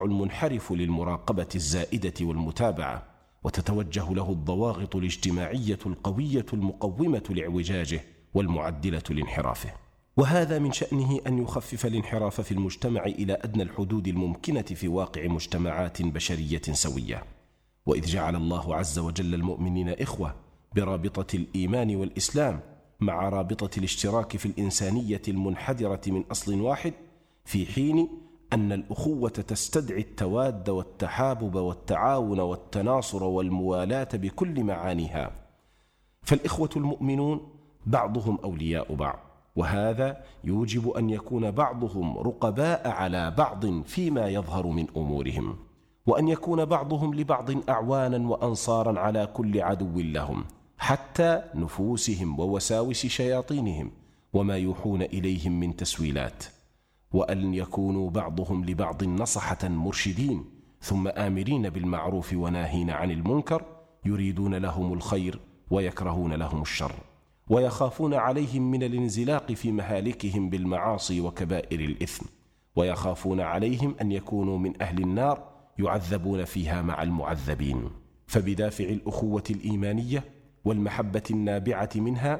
المنحرف للمراقبة الزائدة والمتابعة، وتتوجه له الضواغط الاجتماعية القوية المقومة لاعوجاجه والمعدلة لانحرافه. وهذا من شأنه أن يخفف الانحراف في المجتمع إلى أدنى الحدود الممكنة في واقع مجتمعات بشرية سوية. وإذ جعل الله عز وجل المؤمنين إخوة برابطة الإيمان والإسلام مع رابطة الاشتراك في الإنسانية المنحدرة من أصل واحد، في حين أن الأخوة تستدعي التواد والتحابب والتعاون والتناصر والموالاة بكل معانيها، فالإخوة المؤمنون بعضهم أولياء بعض، وهذا يوجب أن يكون بعضهم رقباء على بعض فيما يظهر من أمورهم، وأن يكون بعضهم لبعض أعوانا وأنصارا على كل عدو لهم، حتى نفوسهم ووساوس شياطينهم وما يوحون إليهم من تسويلات، وأن يكونوا بعضهم لبعض نصحة مرشدين، ثم آمرين بالمعروف وناهين عن المنكر، يريدون لهم الخير ويكرهون لهم الشر، ويخافون عليهم من الانزلاق في مهالكهم بالمعاصي وكبائر الإثم، ويخافون عليهم أن يكونوا من أهل النار يعذبون فيها مع المعذبين. فبدافع الأخوة الإيمانية والمحبة النابعة منها،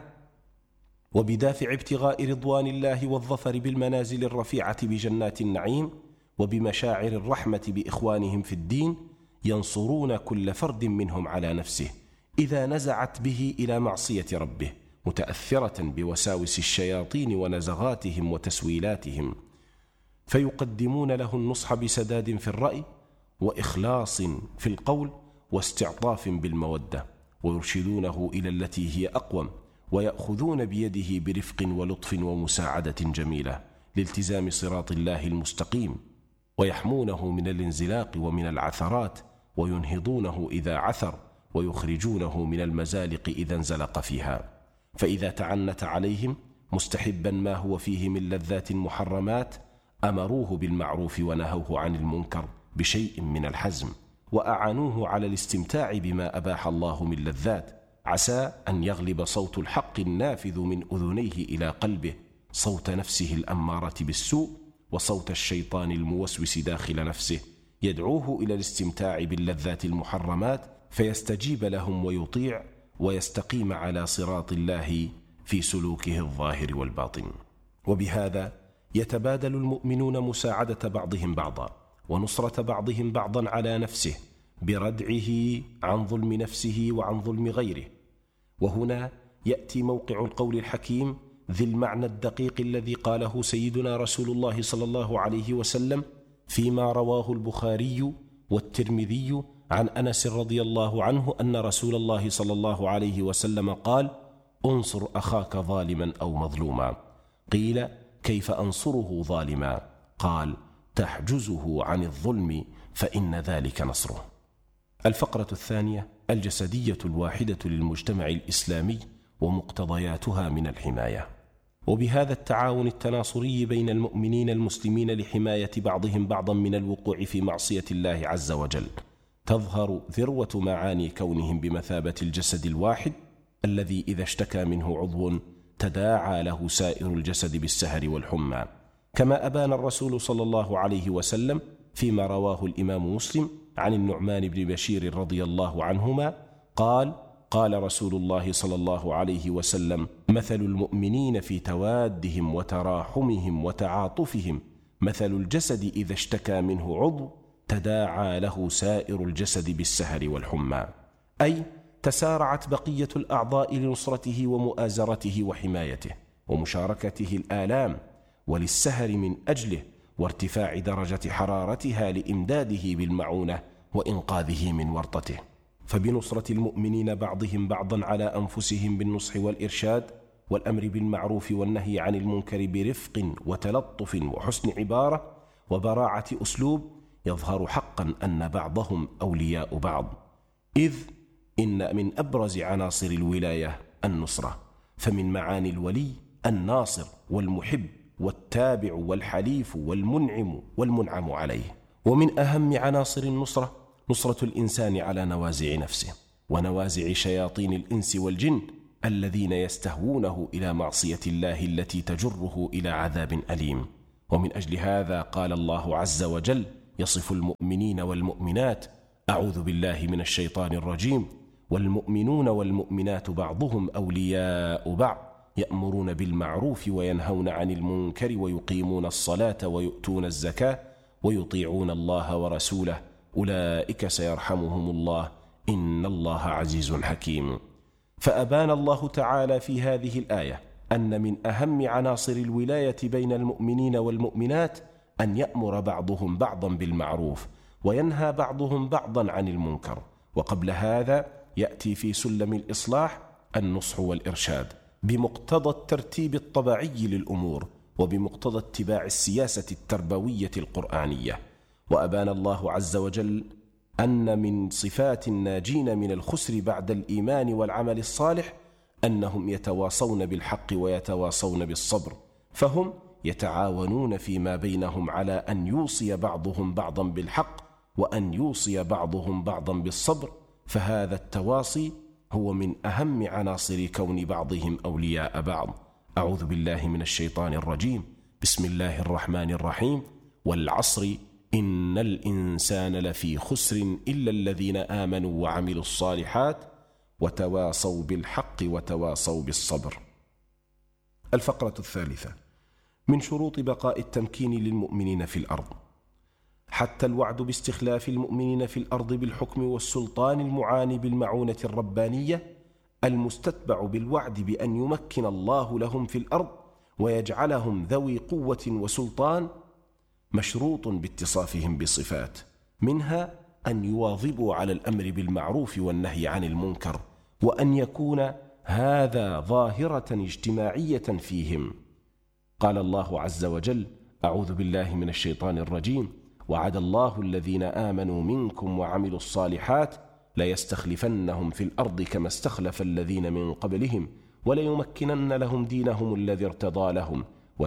وبدافع ابتغاء رضوان الله والظفر بالمنازل الرفيعة بجنات النعيم، وبمشاعر الرحمة بإخوانهم في الدين، ينصرون كل فرد منهم على نفسه إذا نزعت به إلى معصية ربه، متأثرة بوساوس الشياطين ونزغاتهم وتسويلاتهم، فيقدمون له النصح بسداد في الرأي وإخلاص في القول واستعطاف بالمودة، ويرشدونه إلى التي هي أقوم، ويأخذون بيده برفق ولطف ومساعدة جميلة لالتزام صراط الله المستقيم، ويحمونه من الانزلاق ومن العثرات، وينهضونه إذا عثر، ويخرجونه من المزالق إذا انزلق فيها. فإذا تعنت عليهم مستحبا ما هو فيه من لذات محرمات، أمروه بالمعروف ونهوه عن المنكر بشيء من الحزم، وأعانوه على الاستمتاع بما أباح الله من لذات، عسى أن يغلب صوت الحق النافذ من أذنيه إلى قلبه صوت نفسه الأمارة بالسوء، وصوت الشيطان الموسوس داخل نفسه يدعوه إلى الاستمتاع باللذات المحرمات، فيستجيب لهم ويطيع ويستقيم على صراط الله في سلوكه الظاهر والباطن. وبهذا يتبادل المؤمنون مساعدة بعضهم بعضا، ونصرة بعضهم بعضا على نفسه، بردعه عن ظلم نفسه وعن ظلم غيره. وهنا يأتي موقع القول الحكيم ذي المعنى الدقيق الذي قاله سيدنا رسول الله صلى الله عليه وسلم فيما رواه البخاري والترمذي عن أنس رضي الله عنه أن رسول الله صلى الله عليه وسلم قال: انصر أخاك ظالما أو مظلوما. قيل: كيف أنصره ظالما؟ قال: تحجزه عن الظلم فإن ذلك نصره. الفقرة الثانية: الجسدية الواحدة للمجتمع الإسلامي ومقتضياتها من الحماية. وبهذا التعاون التناصري بين المؤمنين المسلمين لحماية بعضهم بعضا من الوقوع في معصية الله عز وجل تظهر ذروة معاني كونهم بمثابة الجسد الواحد الذي إذا اشتكى منه عضو تداعى له سائر الجسد بالسهر والحمى، كما أبان الرسول صلى الله عليه وسلم فيما رواه الإمام مسلم عن النعمان بن بشير رضي الله عنهما قال: قال رسول الله صلى الله عليه وسلم: مثل المؤمنين في توادهم وتراحمهم وتعاطفهم مثل الجسد إذا اشتكى منه عضو تداعى له سائر الجسد بالسهر والحمى، أي تسارعت بقية الأعضاء لنصرته ومؤازرته وحمايته ومشاركته الآلام وللسهر من أجله، وارتفاع درجة حرارتها لإمداده بالمعونة وإنقاذه من ورطته. فبنصرة المؤمنين بعضهم بعضا على أنفسهم بالنصح والإرشاد والأمر بالمعروف والنهي عن المنكر برفق وتلطف وحسن عبارة وبراعة أسلوب، يظهر حقا أن بعضهم أولياء بعض، إذ إن من أبرز عناصر الولاية النصرة، فمن معاني الولي الناصر والمحب والتابع والحليف والمنعم والمنعم عليه. ومن أهم عناصر النصرة نصرة الإنسان على نوازع نفسه ونوازع شياطين الإنس والجن الذين يستهوونه إلى معصية الله التي تجره إلى عذاب أليم. ومن أجل هذا قال الله عز وجل يصف المؤمنين والمؤمنات: أعوذ بالله من الشيطان الرجيم: والمؤمنون والمؤمنات بعضهم أولياء بعض يأمرون بالمعروف وينهون عن المنكر ويقيمون الصلاة ويؤتون الزكاة ويطيعون الله ورسوله أولئك سيرحمهم الله إن الله عزيز حكيم. فأبان الله تعالى في هذه الآية أن من أهم عناصر الولاية بين المؤمنين والمؤمنات أن يأمر بعضهم بعضا بالمعروف وينهى بعضهم بعضا عن المنكر. وقبل هذا يأتي في سلم الإصلاح النصح والإرشاد بمقتضى الترتيب الطبيعي للأمور وبمقتضى اتباع السياسة التربوية القرآنية. وأبان الله عز وجل أن من صفات الناجين من الخسر بعد الإيمان والعمل الصالح أنهم يتواصون بالحق ويتواصون بالصبر، فهم يتعاونون فيما بينهم على أن يوصي بعضهم بعضا بالحق وأن يوصي بعضهم بعضا بالصبر، فهذا التواصي هو من أهم عناصر كون بعضهم أولياء بعض. أعوذ بالله من الشيطان الرجيم. بسم الله الرحمن الرحيم. والعصر إن الإنسان لفي خسر إلا الذين آمنوا وعملوا الصالحات وتواصوا بالحق وتواصوا بالصبر. الفقرة الثالثة: من شروط بقاء التمكين للمؤمنين في الأرض. حتى الوعد باستخلاف المؤمنين في الأرض بالحكم والسلطان المعاني بالمعونة الربانية المستتبع بالوعد بأن يمكن الله لهم في الأرض ويجعلهم ذوي قوة وسلطان مشروط باتصافهم بصفات، منها أن يواظبوا على الأمر بالمعروف والنهي عن المنكر، وأن يكون هذا ظاهرة اجتماعية فيهم. قال الله عز وجل: أعوذ بالله من الشيطان الرجيم: وعد الله الذين آمنوا منكم وعملوا الصالحات ليستخلفنهم في الأرض كما استخلف الذين من قبلهم وليمكنن لهم دينهم الذي ارتضى لهم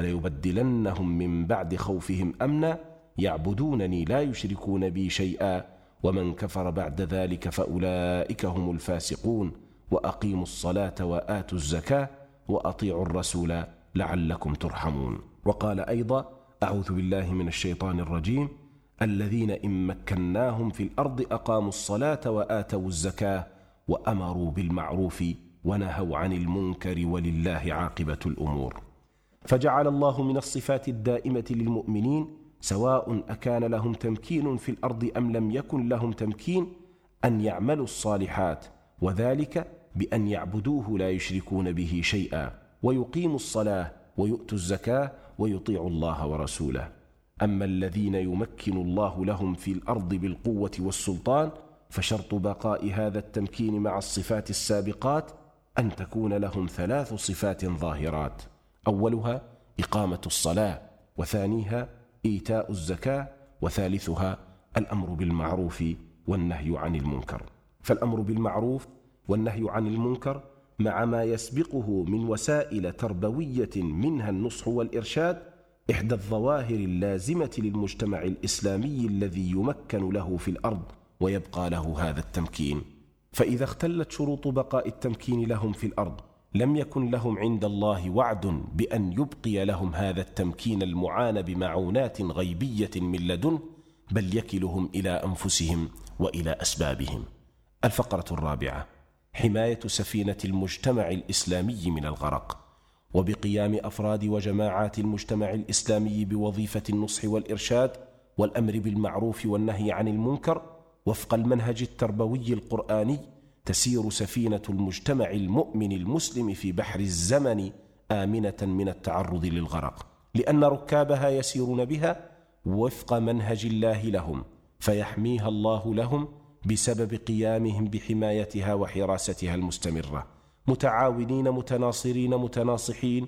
وليبدلنهم من بعد خوفهم أمنا يعبدونني لا يشركون بي شيئا ومن كفر بعد ذلك فأولئك هم الفاسقون وأقيموا الصلاة وآتوا الزكاة وأطيعوا الرسول لعلكم ترحمون. وقال أيضا: أعوذ بالله من الشيطان الرجيم: الذين إن مكناهم في الأرض أقاموا الصلاة وآتوا الزكاة وأمروا بالمعروف ونهوا عن المنكر ولله عاقبة الأمور. فجعل الله من الصفات الدائمة للمؤمنين سواء أكان لهم تمكين في الأرض أم لم يكن لهم تمكين أن يعملوا الصالحات، وذلك بأن يعبدوه لا يشركون به شيئا ويقيموا الصلاة ويؤتوا الزكاة ويطيعوا الله ورسوله. أما الذين يمكن الله لهم في الأرض بالقوة والسلطان فشرط بقاء هذا التمكين مع الصفات السابقات أن تكون لهم 3 صفات ظاهرات: أولها إقامة الصلاة، وثانيها إيتاء الزكاة، وثالثها الأمر بالمعروف والنهي عن المنكر. فالأمر بالمعروف والنهي عن المنكر مع ما يسبقه من وسائل تربوية منها النصح والإرشاد إحدى الظواهر اللازمة للمجتمع الإسلامي الذي يمكن له في الأرض ويبقى له هذا التمكين. فإذا اختلت شروط بقاء التمكين لهم في الأرض لم يكن لهم عند الله وعد بأن يبقي لهم هذا التمكين المعان بمعونات غيبية من لدنه، بل يكلهم إلى أنفسهم وإلى أسبابهم. الفقرة الرابعة: حماية سفينة المجتمع الإسلامي من الغرق، وبقيام أفراد وجماعات المجتمع الإسلامي بوظيفة النصح والإرشاد والأمر بالمعروف والنهي عن المنكر وفق المنهج التربوي القرآني تسير سفينة المجتمع المؤمن المسلم في بحر الزمن آمنة من التعرض للغرق، لأن ركابها يسيرون بها وفق منهج الله لهم، فيحميها الله لهم بسبب قيامهم بحمايتها وحراستها المستمرة، متعاونين متناصرين متناصحين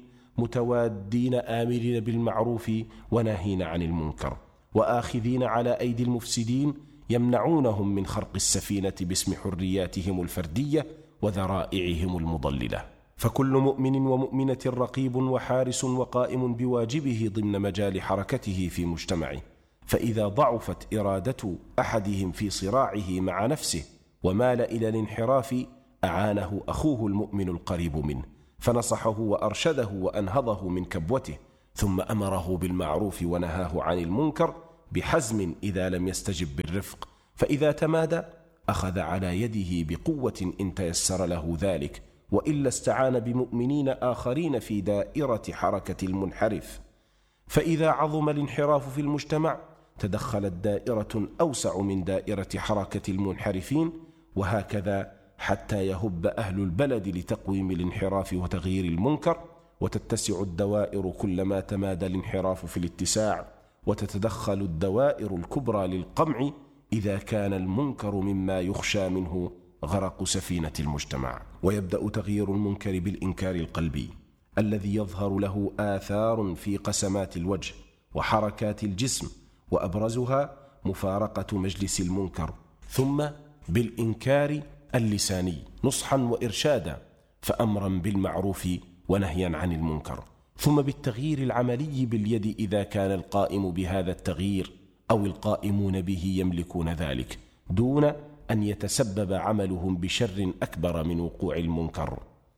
متوادين آمرين بالمعروف وناهين عن المنكر، وآخذين على أيدي المفسدين يمنعونهم من خرق السفينة باسم حرياتهم الفردية وذرائعهم المضللة. فكل مؤمن ومؤمنة رقيب وحارس وقائم بواجبه ضمن مجال حركته في مجتمعه، فإذا ضعفت إرادة أحدهم في صراعه مع نفسه ومال إلى الانحراف أعانه أخوه المؤمن القريب منه فنصحه وأرشده وأنهضه من كبوته، ثم أمره بالمعروف ونهاه عن المنكر بحزم إذا لم يستجب بالرفق، فإذا تمادى أخذ على يده بقوة إن تيسر له ذلك، وإلا استعان بمؤمنين آخرين في دائرة حركة المنحرف. فإذا عظم الانحراف في المجتمع تدخلت دائرة أوسع من دائرة حركة المنحرفين، وهكذا حتى يهب أهل البلد لتقويم الانحراف وتغيير المنكر، وتتسع الدوائر كلما تمادى الانحراف في الاتساع، وتتدخل الدوائر الكبرى للقمع إذا كان المنكر مما يخشى منه غرق سفينة المجتمع. ويبدأ تغيير المنكر بالإنكار القلبي الذي يظهر له آثار في قسمات الوجه وحركات الجسم، وأبرزها مفارقة مجلس المنكر، ثم بالإنكار اللساني نصحا وإرشادا، فأمرا بالمعروف ونهيا عن المنكر، ثم بالتغيير العملي باليد إذا كان القائم بهذا التغيير أو القائمون به يملكون ذلك، دون أن يتسبب عملهم بشر أكبر من وقوع المنكر.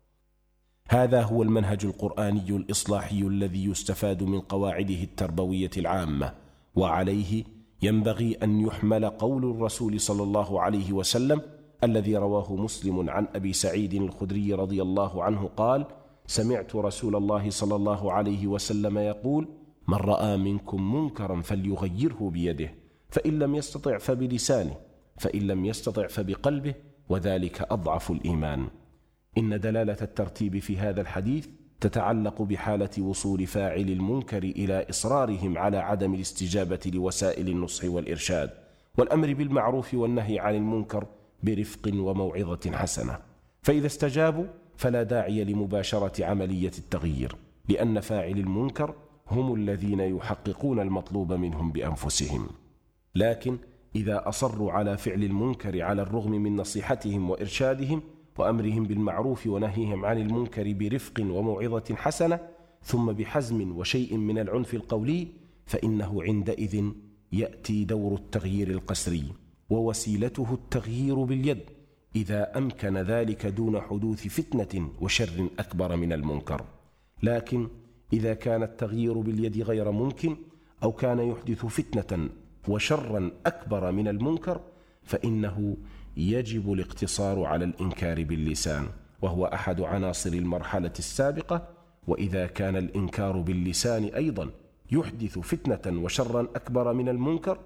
هذا هو المنهج القرآني الإصلاحي الذي يستفاد من قواعده التربوية العامة، وعليه ينبغي أن يحمل قول الرسول صلى الله عليه وسلم الذي رواه مسلم عن أبي سعيد الخدري رضي الله عنه قال: سمعت رسول الله صلى الله عليه وسلم يقول: من رأى منكم منكرا فليغيره بيده، فإن لم يستطع فبلسانه، فإن لم يستطع فبقلبه، وذلك أضعف الإيمان. إن دلالة الترتيب في هذا الحديث تتعلق بحالة وصول فاعل المنكر إلى إصرارهم على عدم الاستجابة لوسائل النصح والإرشاد والأمر بالمعروف والنهي عن المنكر برفق وموعظة حسنة. فإذا استجابوا فلا داعي لمباشرة عملية التغيير، لأن فاعل المنكر هم الذين يحققون المطلوب منهم بأنفسهم. لكن إذا أصروا على فعل المنكر على الرغم من نصيحتهم وإرشادهم وأمرهم بالمعروف ونهيهم عن المنكر برفق وموعظة حسنة، ثم بحزم وشيء من العنف القولي، فإنه عندئذ يأتي دور التغيير القسري، ووسيلته التغيير باليد إذا أمكن ذلك دون حدوث فتنة وشر أكبر من المنكر. لكن إذا كان التغيير باليد غير ممكن، أو كان يحدث فتنة وشرا أكبر من المنكر، فإنه يجب الاقتصار على الإنكار باللسان، وهو أحد عناصر المرحلة السابقة. وإذا كان الإنكار باللسان أيضا يحدث فتنة وشرا أكبر من المنكر،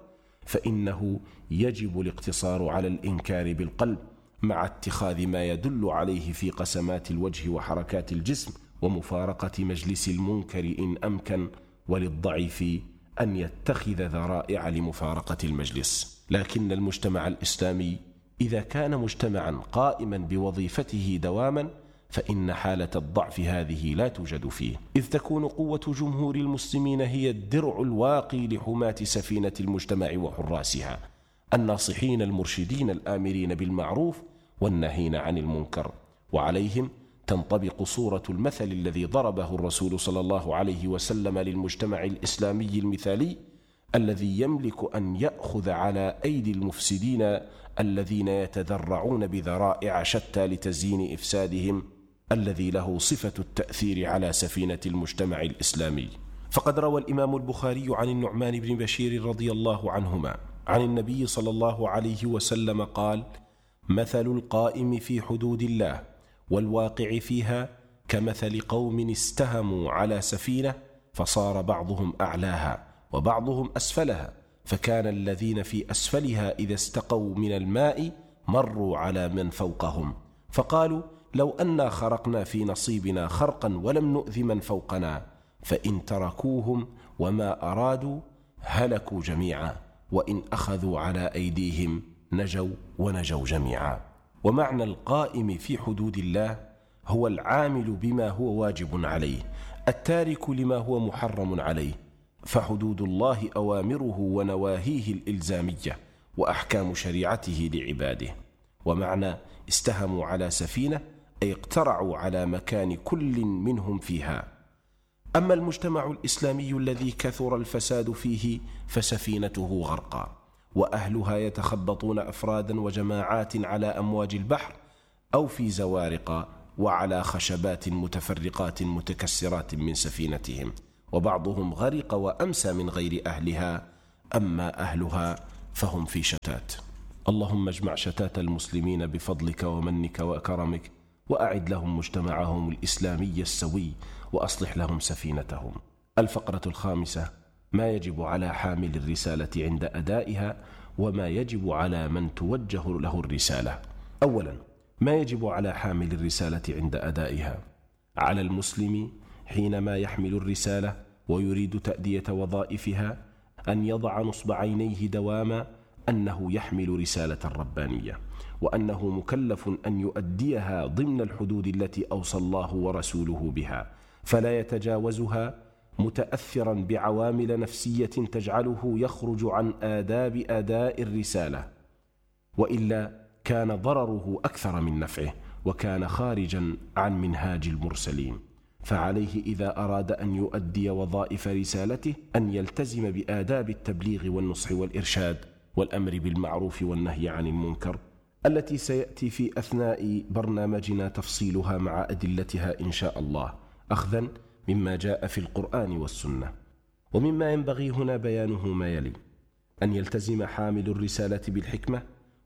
فإنه يجب الاقتصار على الإنكار بالقلب، مع اتخاذ ما يدل عليه في قسمات الوجه وحركات الجسم ومفارقة مجلس المنكر إن أمكن، وللضعيف أن يتخذ ذرائع لمفارقة المجلس. لكن المجتمع الإسلامي إذا كان مجتمعا قائما بوظيفته دواما، فإن حالة الضعف هذه لا توجد فيه، إذ تكون قوة جمهور المسلمين هي الدرع الواقي لحماة سفينة المجتمع وحراسها، الناصحين المرشدين الآمرين بالمعروف والنهين عن المنكر. وعليهم تنطبق صورة المثل الذي ضربه الرسول صلى الله عليه وسلم للمجتمع الإسلامي المثالي، الذي يملك أن يأخذ على أيدي المفسدين الذين يتذرعون بذرائع شتى لتزيين إفسادهم، الذي له صفة التأثير على سفينة المجتمع الإسلامي. فقد روى الإمام البخاري عن النعمان بن بشير رضي الله عنهما عن النبي صلى الله عليه وسلم قال: مثل القائم في حدود الله والواقع فيها كمثل قوم استهموا على سفينة، فصار بعضهم أعلاها وبعضهم أسفلها، فكان الذين في أسفلها إذا استقوا من الماء مروا على من فوقهم، فقالوا: لو أنا خرقنا في نصيبنا خرقا ولم نؤذ من فوقنا، فإن تركوهم وما أرادوا هلكوا جميعا، وإن أخذوا على أيديهم نجوا ونجوا جميعا. ومعنى القائم في حدود الله هو العامل بما هو واجب عليه، التارك لما هو محرم عليه، فحدود الله أوامره ونواهيه الإلزامية وأحكام شريعته لعباده. ومعنى استهموا على سفينة أي اقترعوا على مكان كل منهم فيها. أما المجتمع الإسلامي الذي كثر الفساد فيه فسفينته غرقى، وأهلها يتخبطون أفرادا وجماعات على أمواج البحر أو في زوارق وعلى خشبات متفرقات متكسرات من سفينتهم، وبعضهم غرق وأمسى من غير أهلها أما أهلها فهم في شتات. اللهم اجمع شتات المسلمين بفضلك ومنك وكرمك، وأعد لهم مجتمعهم الإسلامي السوي، وأصلح لهم سفينتهم. الفقرة الخامسة: ما يجب على حامل الرسالة عند أدائها، وما يجب على من توجه له الرسالة. أولا، ما يجب على حامل الرسالة عند أدائها. على المسلم حينما يحمل الرسالة ويريد تأدية وظائفها أن يضع نصب عينيه دواما أنه يحمل رسالة ربانية، وأنه مكلف أن يؤديها ضمن الحدود التي أوصى الله ورسوله بها، فلا يتجاوزها متأثرا بعوامل نفسية تجعله يخرج عن آداب أداء الرسالة، وإلا كان ضرره أكثر من نفعه، وكان خارجا عن منهاج المرسلين. فعليه إذا أراد أن يؤدي وظائف رسالته أن يلتزم بآداب التبليغ والنصح والإرشاد والأمر بالمعروف والنهي عن المنكر، التي سيأتي في أثناء برنامجنا تفصيلها مع أدلتها إن شاء الله، أخذا مما جاء في القرآن والسنة. ومما ينبغي هنا بيانه ما يلي: أن يلتزم حامل الرسالة بالحكمة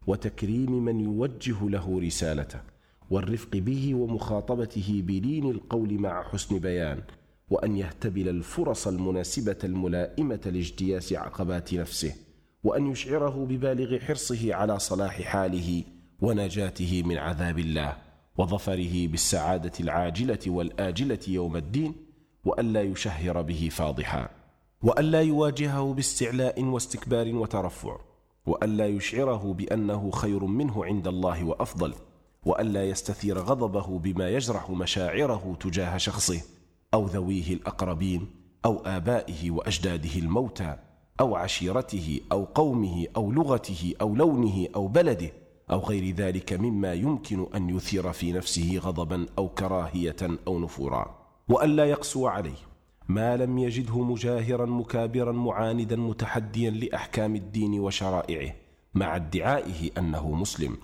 وتكريم من يوجه له رسالته، والرفق به ومخاطبته بلين القول مع حسن بيان، وأن يهتبل الفرص المناسبة الملائمة لاجتياز عقبات نفسه، وأن يشعره ببالغ حرصه على صلاح حاله ونجاته من عذاب الله وظفره بالسعادة العاجلة والآجلة يوم الدين، وألا يشهر به فاضحا، وألا يواجهه باستعلاء واستكبار وترفع، وألا يشعره بأنه خير منه عند الله وأفضل، وألا يستثير غضبه بما يجرح مشاعره تجاه شخصه أو ذويه الأقربين أو آبائه وأجداده الموتى أو عشيرته أو قومه أو لغته أو لونه أو بلده أو غير ذلك مما يمكن أن يثير في نفسه غضبا أو كراهية أو نفورا. وألا يقسو عليه ما لم يجده مجاهرا مكابرا معاندا متحديا لأحكام الدين وشرائعه مع ادعائه أنه مسلم.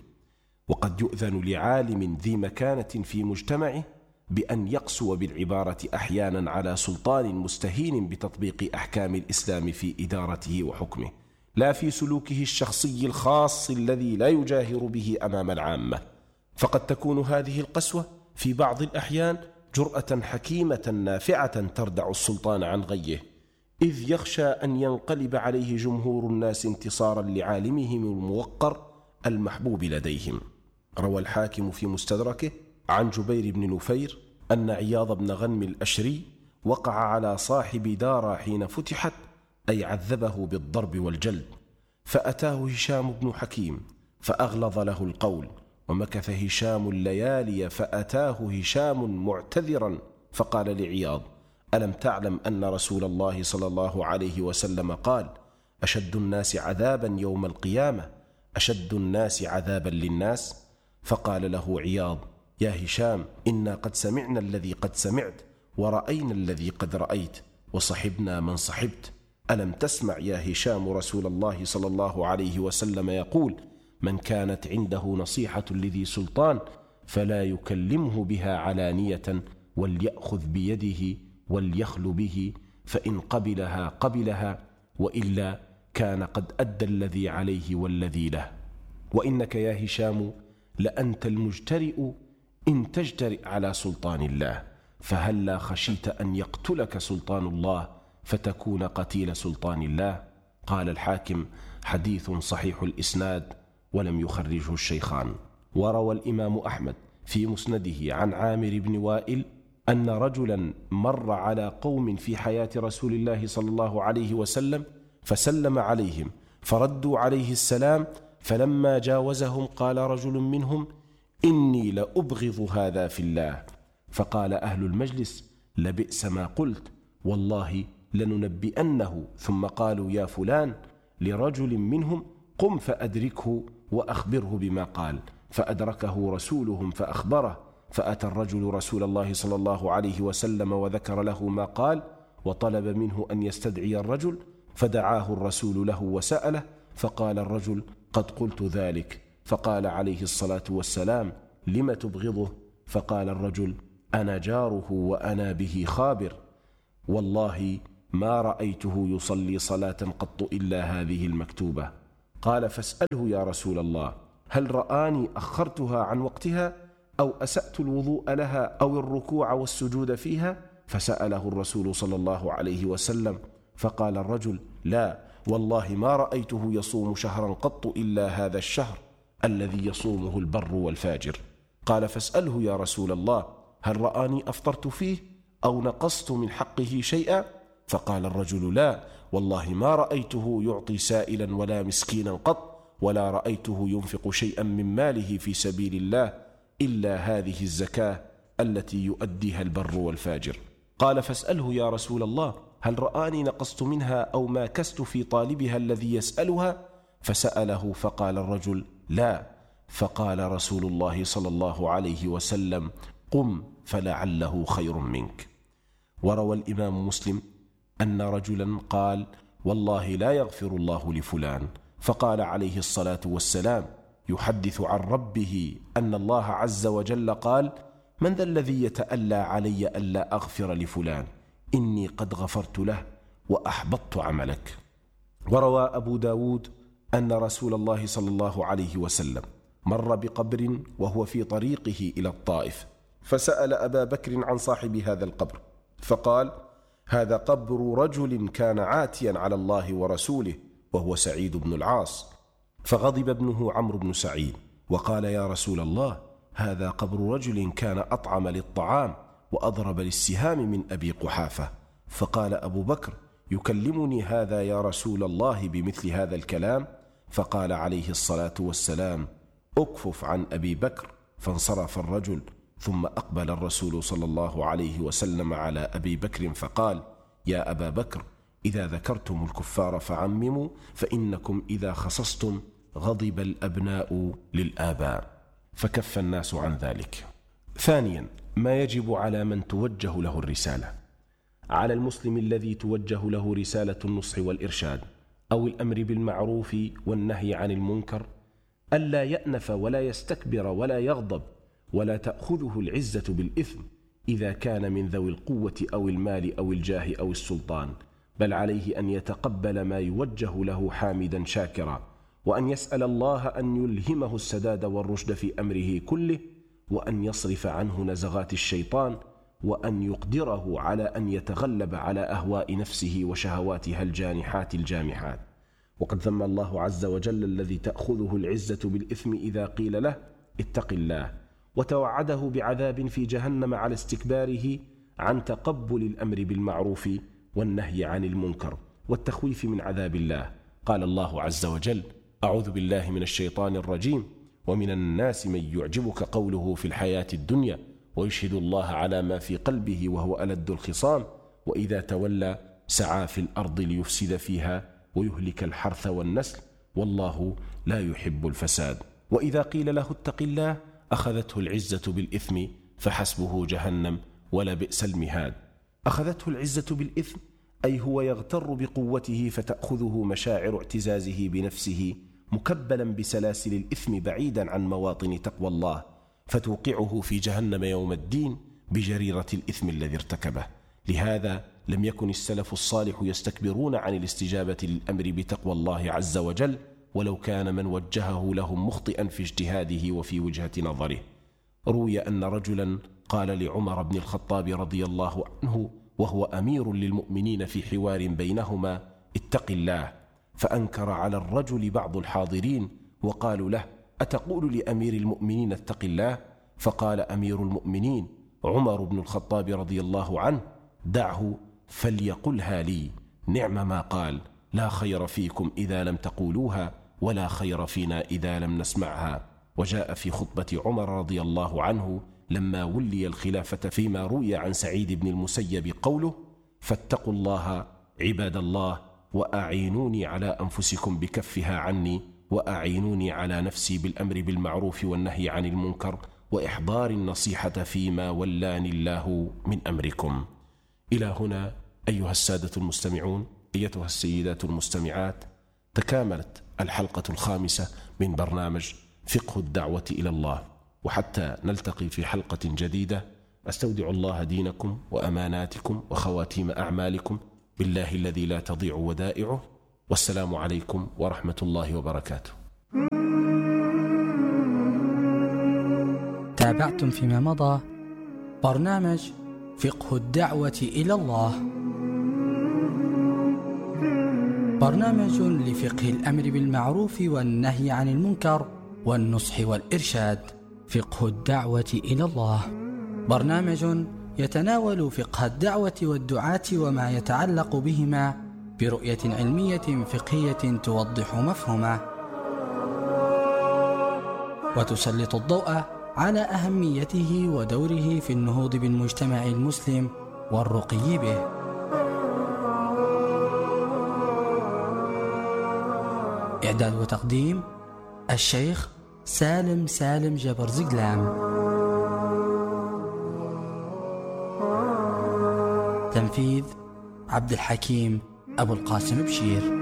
وقد يؤذن لعالم ذي مكانة في مجتمعه بأن يقسو بالعبارة أحيانا على سلطان مستهين بتطبيق أحكام الإسلام في إدارته وحكمه، لا في سلوكه الشخصي الخاص الذي لا يجاهر به أمام العامة. فقد تكون هذه القسوة في بعض الأحيان جرأة حكيمة نافعة تردع السلطان عن غيه، إذ يخشى أن ينقلب عليه جمهور الناس انتصارا لعالمهم الموقر المحبوب لديهم. روى الحاكم في مستدركه عن جبير بن نفير أن عياض بن غنم الأشري وقع على صاحب دار حين فتحت، أي عذبه بالضرب والجلد، فأتاه هشام بن حكيم فأغلظ له القول، ومكث هشام الليالي، فأتاه هشام معتذرا فقال لعياض: ألم تعلم أن رسول الله صلى الله عليه وسلم قال: أشد الناس عذابا يوم القيامة أشد الناس عذابا للناس؟ فقال له عياض: يا هشام، إنا قد سمعنا الذي قد سمعت، ورأينا الذي قد رأيت، وصحبنا من صحبت. ألم تسمع يا هشام رسول الله صلى الله عليه وسلم يقول: من كانت عنده نصيحة لذي سلطان فلا يكلمه بها علانية، وليأخذ بيده وليخل به، فإن قبلها قبلها، وإلا كان قد أدى الذي عليه والذي له. وإنك يا هشام لأنت المجترئ إن تجترئ على سلطان الله، فهلا خشيت أن يقتلك سلطان الله فتكون قتيل سلطان الله. قال الحاكم: حديث صحيح الإسناد، ولم يخرجه الشيخان. وروى الإمام أحمد في مسنده عن عامر بن وائل أن رجلا مر على قوم في حياة رسول الله صلى الله عليه وسلم فسلم عليهم، فردوا عليه السلام، فلما جاوزهم قال رجل منهم: إني لأبغض هذا في الله. فقال أهل المجلس: لبئس ما قلت، والله لننبئنه. ثم قالوا: يا فلان، لرجل منهم قم فأدركه وأخبره بما قال. فأدركه رسولهم فأخبره، فأتى الرجل رسول الله صلى الله عليه وسلم وذكر له ما قال، وطلب منه أن يستدعي الرجل، فدعاه الرسول له وسأله، فقال الرجل: قد قلت ذلك. فقال عليه الصلاة والسلام: لم تبغضه؟ فقال الرجل: أنا جاره وأنا به خابر، والله ما رأيته يصلي صلاة قط إلا هذه المكتوبة. قال فاسأله يا رسول الله هل رآني أخرتها عن وقتها أو أسأت الوضوء لها أو الركوع والسجود فيها؟ فسأله الرسول صلى الله عليه وسلم فقال الرجل لا والله ما رأيته يصوم شهرا قط إلا هذا الشهر الذي يصومه البر والفاجر. قال فاسأله يا رسول الله هل رآني أفطرت فيه أو نقصت من حقه شيئا؟ فقال الرجل لا والله ما رأيته يعطي سائلا ولا مسكينا قط ولا رأيته ينفق شيئا من ماله في سبيل الله إلا هذه الزكاة التي يؤديها البر والفاجر. قال فاسأله يا رسول الله هل رآني نقصت منها أو ماكست في طالبها الذي يسألها؟ فسأله فقال الرجل لا. فقال رسول الله صلى الله عليه وسلم قم فلعله خير منك. وروى الإمام مسلم أن رجلا قال والله لا يغفر الله لفلان، فقال عليه الصلاة والسلام يحدث عن ربه أن الله عز وجل قال من ذا الذي يتألى علي ألا أغفر لفلان إني قد غفرت له وأحبطت عملك. وروى أبو داود أن رسول الله صلى الله عليه وسلم مر بقبر وهو في طريقه إلى الطائف، فسأل أبا بكر عن صاحب هذا القبر فقال هذا قبر رجل كان عاتيا على الله ورسوله وهو سعيد بن العاص. فغضب ابنه عمرو بن سعيد وقال يا رسول الله هذا قبر رجل كان أطعم للطعام وأضرب للسهام من أبي قحافة. فقال أبو بكر يكلمني هذا يا رسول الله بمثل هذا الكلام؟ فقال عليه الصلاة والسلام أكفف عن أبي بكر. فانصرف الرجل، ثم أقبل الرسول صلى الله عليه وسلم على أبي بكر فقال يا أبا بكر إذا ذكرتم الكفار فعمموا فإنكم إذا خصصتم غضب الأبناء للآباء. فكف الناس عن ذلك. ثانيا ما يجب على من توجه له الرسالة. على المسلم الذي توجه له رسالة النصح والإرشاد أو الأمر بالمعروف والنهي عن المنكر ألا يأنف ولا يستكبر ولا يغضب ولا تأخذه العزة بالإثم إذا كان من ذوي القوة أو المال أو الجاه أو السلطان، بل عليه أن يتقبل ما يوجه له حامدا شاكرا، وأن يسأل الله أن يلهمه السداد والرشد في أمره كله، وأن يصرف عنه نزغات الشيطان، وأن يقدره على أن يتغلب على أهواء نفسه وشهواتها الجانحات الجامحات. وقد ذم الله عز وجل الذي تأخذه العزة بالإثم إذا قيل له اتق الله، وتوعده بعذاب في جهنم على استكباره عن تقبل الأمر بالمعروف والنهي عن المنكر والتخويف من عذاب الله. قال الله عز وجل أعوذ بالله من الشيطان الرجيم ومن الناس من يعجبك قوله في الحياة الدنيا ويشهد الله على ما في قلبه وهو ألد الخصام وإذا تولى سعى في الأرض ليفسد فيها ويهلك الحرث والنسل والله لا يحب الفساد. وإذا قيل له اتق الله أخذته العزة بالإثم فحسبه جهنم ولبئس المهاد. أخذته العزة بالإثم أي هو يغتر بقوته فتأخذه مشاعر اعتزازه بنفسه مكبلا بسلاسل الإثم بعيدا عن مواطن تقوى الله، فتوقعه في جهنم يوم الدين بجريرة الإثم الذي ارتكبه. لهذا لم يكن السلف الصالح يستكبرون عن الاستجابة للأمر بتقوى الله عز وجل ولو كان من وجهه لهم مخطئا في اجتهاده وفي وجهة نظره. روي أن رجلا قال لعمر بن الخطاب رضي الله عنه وهو أمير للمؤمنين في حوار بينهما اتق الله، فأنكر على الرجل بعض الحاضرين وقالوا له أتقول لأمير المؤمنين اتق الله؟ فقال أمير المؤمنين عمر بن الخطاب رضي الله عنه دعه فليقلها لي، نعم ما قال، لا خير فيكم إذا لم تقولوها ولا خير فينا إذا لم نسمعها. وجاء في خطبة عمر رضي الله عنه لما ولي الخلافة فيما روي عن سعيد بن المسيب قوله فاتقوا الله عباد الله وأعينوني على أنفسكم بكفها عني وأعينوني على نفسي بالأمر بالمعروف والنهي عن المنكر وإحضار النصيحة فيما ولاني الله من أمركم. إلى هنا أيها السادة المستمعون، أيتها السيدات المستمعات، تكاملت الحلقة الخامسة من برنامج فقه الدعوة إلى الله، وحتى نلتقي في حلقة جديدة أستودع الله دينكم وأماناتكم وخواتيم أعمالكم بالله الذي لا تضيع ودائعه. والسلام عليكم ورحمة الله وبركاته. تابعتم فيما مضى برنامج فقه الدعوة إلى الله، برنامج لفقه الأمر بالمعروف والنهي عن المنكر والنصح والإرشاد. فقه الدعوة إلى الله برنامج يتناول فقه الدعوة والدعاة وما يتعلق بهما برؤية علمية فقهية توضح مفهومه وتسلط الضوء على أهميته ودوره في النهوض بالمجتمع المسلم والرقي به. إعداد وتقديم الشيخ سالم جبر زقلام. تنفيذ عبد الحكيم أبو القاسم بشير.